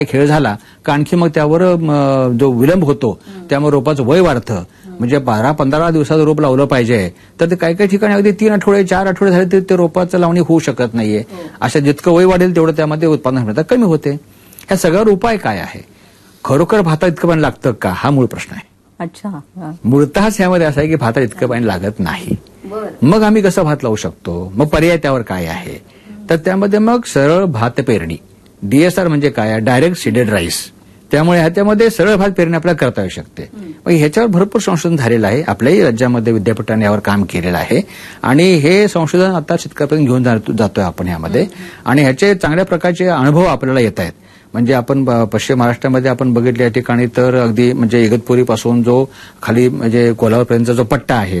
खेळ झाला का आणखी मग त्यावर जो विलंब होतो त्यामुळे रोपाचं वय वाढतं. म्हणजे 12-15 दिवसाचं रोप लावलं पाहिजे तर ते काही काही ठिकाणी अगदी 3 आठवडे 4 आठवडे झाले तरी ते रोपाचं लावणी होऊ शकत नाहीये. अशा जितकं वय वाढेल तेवढं त्यामध्ये उत्पादन क्षमता कमी होते. ह्या सगळ्यावर उपाय काय आहे? खरोखर भातात इतकं पाणी लागतं का हा मूळ प्रश्न आहे. अच्छा, मूळतःच ह्यामध्ये असं आहे की भातात इतकं पाणी लागत नाही. मग आम्ही कसं भात लावू शकतो? मग पर्याय त्यावर काय आहे? तर त्यामध्ये मग सरळ भात पेरणी, DSR म्हणजे काय? Direct seeded rice. त्यामुळे ह्याच्यामध्ये सरळ भात पेरणी आपल्याला करता येऊ शकते. मग ह्याच्यावर भरपूर संशोधन झालेलं आहे. आपल्याही राज्यामध्ये विद्यापीठाने यावर काम केलेलं आहे आणि हे संशोधन आता शेतकऱ्यापर्यंत घेऊन जातोय आपण यामध्ये आणि ह्याचे चांगल्या प्रकारचे अनुभव आपल्याला येत आहेत. म्हणजे आपण पश्चिम महाराष्ट्रामध्ये आपण बघितल्या ठिकाणी तर अगदी म्हणजे इगतपुरीपासून जो खाली म्हणजे कोल्हापूरपर्यंतचा जो पट्टा आहे